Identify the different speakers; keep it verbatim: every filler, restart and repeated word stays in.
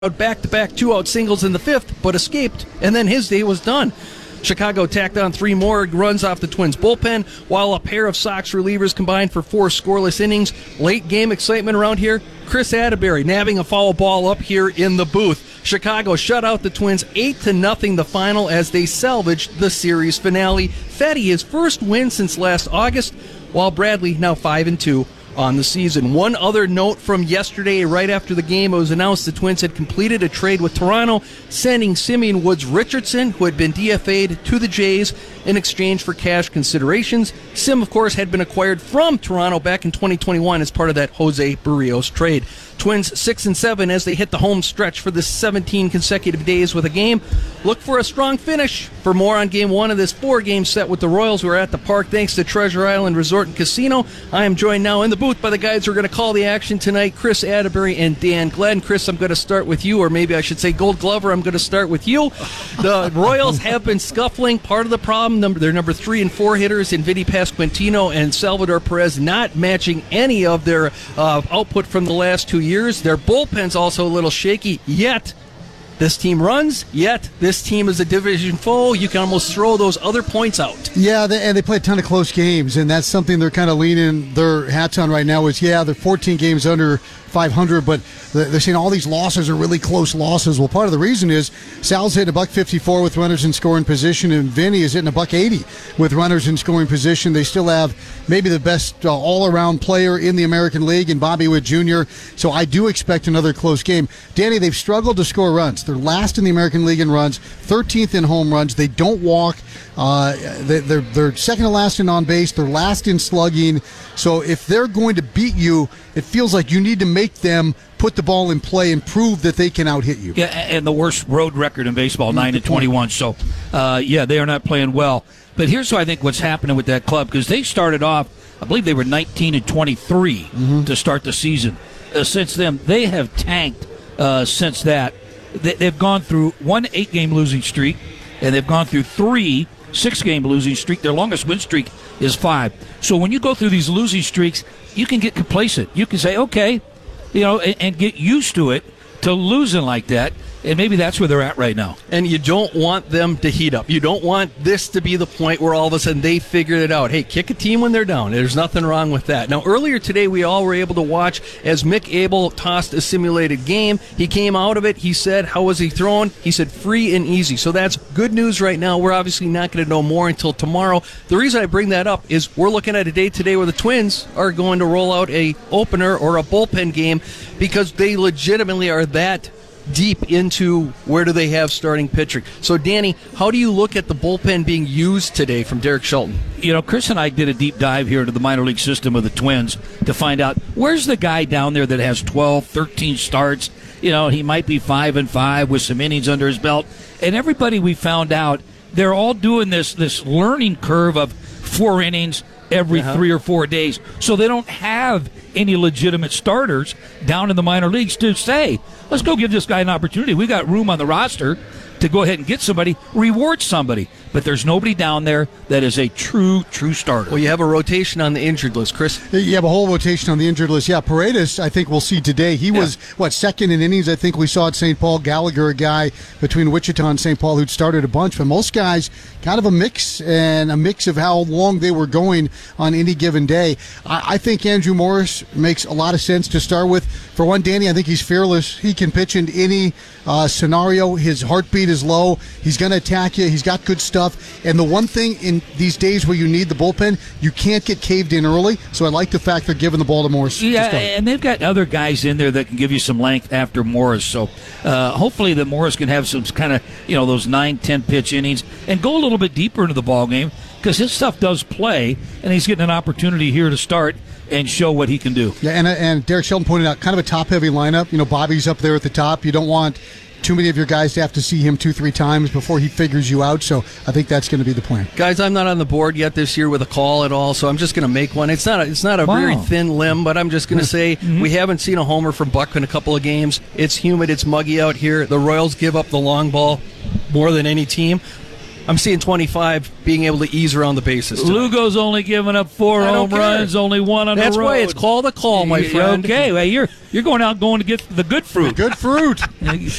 Speaker 1: back-to-back two-out singles in the fifth, but escaped, and then his day was done. Chicago tacked on three more runs off the Twins' bullpen, while a pair of Sox relievers combined for four scoreless innings. Late game excitement around here. Chris Atterbury nabbing a foul ball up here in the booth. Chicago shut out the Twins eight to nothing the final as they salvaged the series finale. Fetty his first win since last August, while Bradley now five and two on the season. One other note from yesterday, right after the game, it was announced the Twins had completed a trade with Toronto, sending Simeon Woods Richardson, who had been D F A'd, to the Jays in exchange for cash considerations. Sim, of course, had been acquired from Toronto back in twenty twenty-one as part of that Jose Barrios trade. Twins six and seven as they hit the home stretch for the seventeen consecutive days with a game. Look for a strong finish. For more on game one of this four-game set with the Royals, we're at the park thanks to Treasure Island Resort and Casino. I am joined now in the booth by the guys who are going to call the action tonight, Chris Atterbury and Dan Glenn. Chris, I'm going to start with you, or maybe I should say Gold Glover, I'm going to start with you. The Royals have been scuffling. Part of the problem, number, their number three and four hitters in Vinny Pasquantino and Salvador Perez not matching any of their uh, output from the last two years. Their bullpen's also a little shaky, yet this team runs, yet this team is a division foe. You can almost throw those other points out.
Speaker 2: Yeah, they, and they play a ton of close games, and that's something they're kind of leaning their hats on right now is, yeah, they're fourteen games under five hundred, but they're saying all these losses are really close losses. Well, part of the reason is Sal's hitting a buck fifty-four with runners in scoring position, and Vinny is hitting a buck eighty with runners in scoring position. They still have maybe the best uh, all-around player in the American League in Bobby Witt Junior, so I do expect another close game. Danny, they've struggled to score runs. They're last in the American League in runs, thirteenth in home runs. They don't walk. Uh, they, they're, they're second to last in on base. They're last in slugging. So if they're going to beat you, it feels like you need to make them put the ball in play and prove that they can out-hit you.
Speaker 3: Yeah, and the worst road record in baseball, nine to twenty-one. So, uh, yeah, they are not playing well. But here's, I think, what's happening with that club, because they started off, I believe they were nineteen and twenty-three mm-hmm. to start the season. Uh, since then, they have tanked uh, since that. They, they've gone through one eight-game losing streak, and they've gone through three six-game losing streak. Their longest win streak is five. So when you go through these losing streaks, you can get complacent. You can say, okay, you know, and, and get used to it, to losing like that. And maybe that's where they're at right now.
Speaker 1: And you don't want them to heat up. You don't want this to be the point where all of a sudden they figured it out. Hey, kick a team when they're down. There's nothing wrong with that. Now, earlier today, we all were able to watch as Mick Abel tossed a simulated game. He came out of it. He said, how was he throwing? He said, free and easy. So that's good news right now. We're obviously not going to know more until tomorrow. The reason I bring that up is we're looking at a day today where the Twins are going to roll out a opener or a bullpen game because they legitimately are that deep into where do they have starting pitching. So, Danny, how do you look at the bullpen being used today from Derek Shelton?
Speaker 3: You know, Chris and I did a deep dive here into the minor league system of the Twins to find out where's the guy down there that has twelve, thirteen starts. You know, he might be five and five with some innings under his belt. And everybody we found out, they're all doing this, this learning curve of four innings every uh-huh. three or four days. So they don't have any legitimate starters down in the minor leagues to say, let's go give this guy an opportunity. We got room on the roster to go ahead and get somebody, reward somebody. But there's nobody down there that is a true, true starter.
Speaker 1: Well, you have a rotation on the injured list, Chris.
Speaker 2: You have a whole rotation on the injured list. Yeah, Paredes, I think we'll see today. He yeah. was, what, second in innings, I think we saw at Saint Paul. Gallagher, a guy between Wichita and Saint Paul who'd started a bunch. But most guys, kind of a mix, and a mix of how long they were going on any given day. I, I think Andrew Morris makes a lot of sense to start with. For one, Danny, I think he's fearless. He can pitch in any uh, scenario. His heartbeat is low. He's going to attack you. He's got good stuff. And the one thing in these days where you need the bullpen, you can't get caved in early. So I like the fact they're giving the ball to Morris.
Speaker 3: Yeah, and they've got other guys in there that can give you some length after Morris. So uh, hopefully that Morris can have some kind of, you know, those nine, ten pitch innings and go a little bit deeper into the ball game because his stuff does play, and he's getting an opportunity here to start and show what he can do.
Speaker 2: Yeah, and and Derek Shelton pointed out kind of a top-heavy lineup. You know, Bobby's up there at the top. You don't want too many of your guys to have to see him two, three times before he figures you out. So I think that's going to be the plan.
Speaker 1: Guys, I'm not on the board yet this year with a call at all, so I'm just going to make one. It's not a, it's not a
Speaker 3: wow.
Speaker 1: very thin limb, but I'm just going to say mm-hmm. we haven't seen a homer from Buck in a couple of games. It's humid. It's muggy out here. The Royals give up the long ball more than any team. I'm seeing twenty-five being able to ease around the bases. tonight.
Speaker 3: Lugo's only given up four
Speaker 1: I don't
Speaker 3: home
Speaker 1: care.
Speaker 3: runs, only one on
Speaker 1: That's
Speaker 3: the road.
Speaker 1: why it's called a call, my friend.
Speaker 3: Okay, well, you're you're going out going to get the good fruit.
Speaker 2: Good fruit.